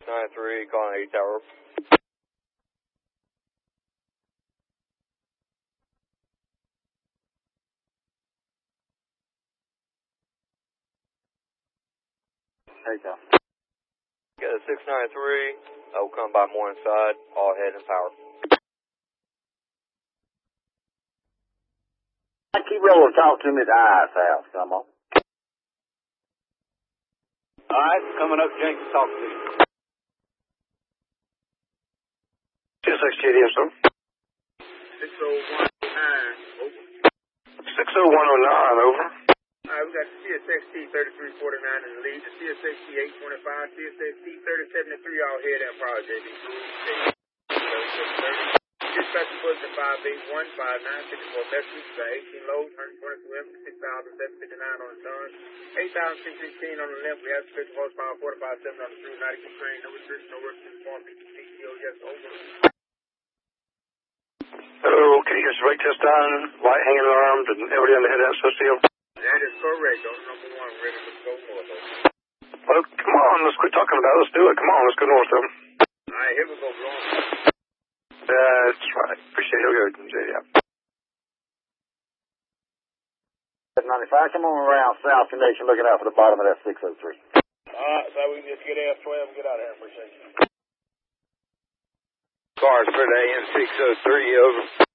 693, calling 8 Tower. Hey, Tom. Got a 693. I'll come by morning side, all head and power. Keep rolling, talk to me at the IS house. Come on. All right, coming up, Jenkins, talk to you. 260 sir. 60109, over. 60109, over. All right, we got the CSXT 3349 in the lead, the CSXT 825, CSXT 3073, all head and power, JB. Dispatch was at 58159, 54 messages, 18 loads, 122 empty, 6,759 on the ton, 8,616 on the left. We have 50 horsepower, 45.7 on the through, 90 constrained, no restriction, no work uniform, PTO, yes, over. Okay, just brake test on, light hanging armed, and everybody on the head out, so seal. That is correct. On number one, ready to go north. Well, come on, let's quit talking about it. Let's do it. Come on, let's go north of them. All right, here we go, bro. That's right. Appreciate it. Good. Yeah. 95, come on around South Connection, looking out for the bottom of that 603. All right, so we can just get F12 and get out of here. Appreciate you. Cars for the AM603, over.